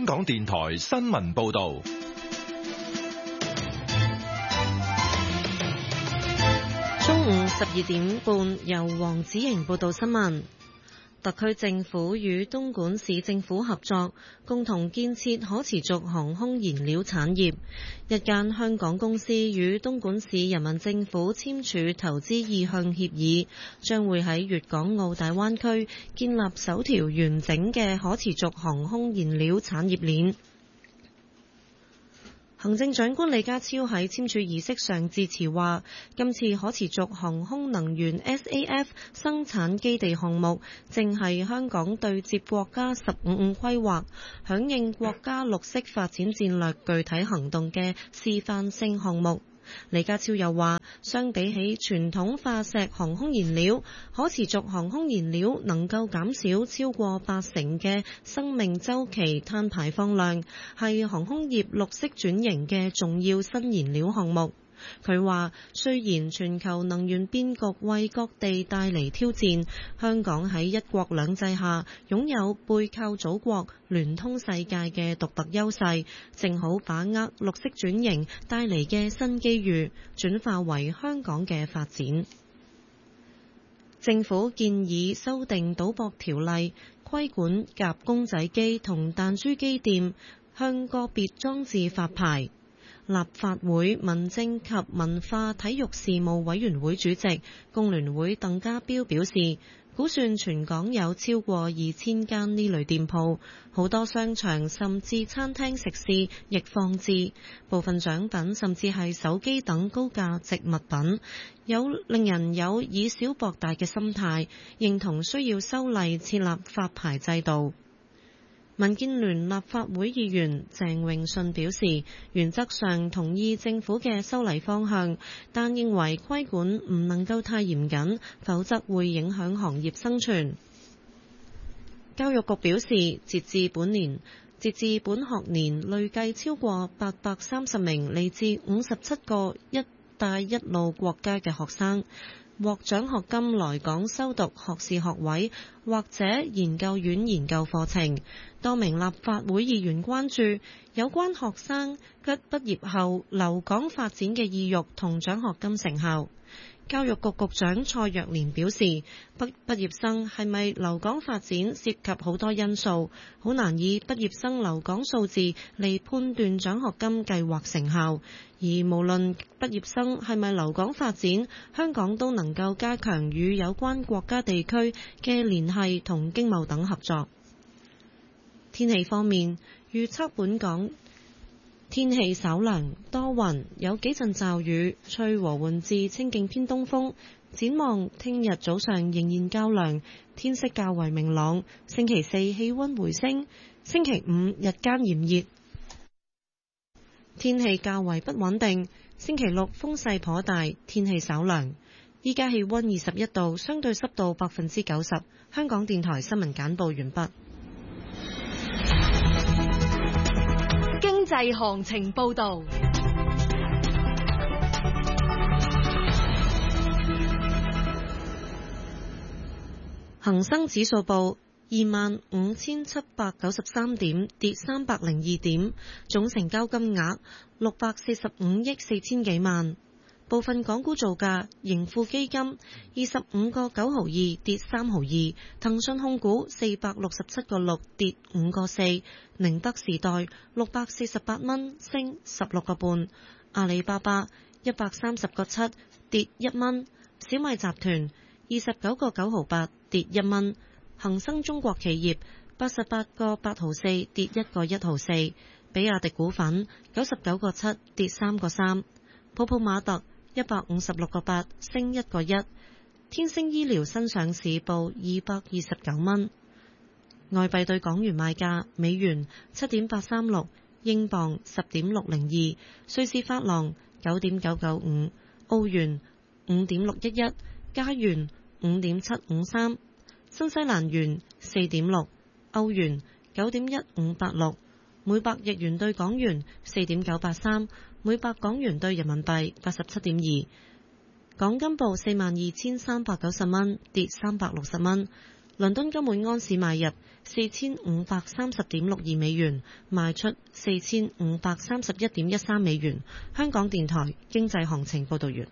香港電台新聞報道。 中午12點半，由黃子瑩報道新聞。特區政府與東莞市政府合作，共同建設可持續航空燃料產業。一間香港公司與東莞市人民政府簽署投資意向協議，將會喺粵港澳大灣區建立首條完整嘅可持續航空燃料產業鏈。行政長官李家超喺簽署儀式上致辭話，今次可持續航空能源 SAF 生產基地項目，正係香港對接國家15規劃，響應國家綠色發展戰略具體行動嘅示範性項目。李家超又話，相比起傳統化石航空燃料，可持續航空燃料能夠減少超過80%嘅生命週期碳排放量，係航空業綠色轉型嘅重要新燃料項目。佢話，雖然全球能源變局為各地帶嚟挑戰，香港喺一國兩制下擁有背靠祖國、聯通世界嘅獨特優勢，正好把握綠色轉型帶嚟嘅新機遇，轉化為香港嘅發展。政府建議修訂賭博條例，規管夾公仔機同彈珠機店，向個別裝置發牌。立法會民政及文化體育事務委員會主席工聯會鄧家彪表示，估算全港有超過2000間呢類店鋪，好多商場甚至餐廳食肆亦放置，部分獎品甚至係手機等高價值物品，令人有以小博大嘅心態，認同需要修例設立發牌制度。民建聯立法會議員鄭泳舜表示，原則上同意政府嘅修例方向，但認為規管唔能夠太嚴謹，否則會影響行業生存。教育局表示，截至本學年累計超過830名嚟自57個一帶一路國家嘅學生獲獎學金來港修讀學士學位或者研究院研究課程。多名立法會議員關注有關學生畢業後留港發展嘅意欲同獎學金成效。教育局局長蔡若蓮表示，畢業生係咪留港發展涉及好多因素，好難以畢業生留港數字嚟判斷獎學金計劃成效。而無論畢業生係咪留港發展，香港都能夠加強與有關國家地區嘅聯繫同經貿等合作。天氣方面，預測本港天氣稍涼多雲，有幾陣驟雨，吹和緩至清勁偏東風。展望聽日早上仍然較涼，天色較為明朗。星期四氣溫回升，星期五日間炎熱，天氣較為不穩定。星期六風勢頗大，天氣稍涼。依家氣溫21度，相對濕度90%。香港電台新聞簡報完畢。 經濟行情報道。 恒生指數報25,793點，跌302點，總成交金額645億4千幾萬。部分港股造價，盈富基金25個9毫2跌3毫2，騰訊控股467個6跌5個4，寧德時代648蚊升16個半，阿里巴巴130個7跌1蚊，小米集團29個9毫8跌1蚊，恒生中國企業88個8毫4跌1個1毫4，比亞迪股份99個7跌3個3，泡泡瑪特156個8升1個1，天星醫療新上市報229蚊。外幣對港元賣價：美元7.836，英鎊10.602，瑞士法郎9.995，澳元5.611，加元5.753，新西蘭元4.6，歐元9.1586，每百日元對港元4.983，每百港元對人民幣87.2。港金報42,390蚊，跌360蚊。 倫敦金每安士買入4530.62美元，賣出4531.13美元。香港電台經濟行情報道完。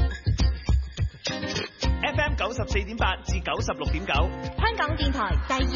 FM 94.8至96.9， 香港電台第二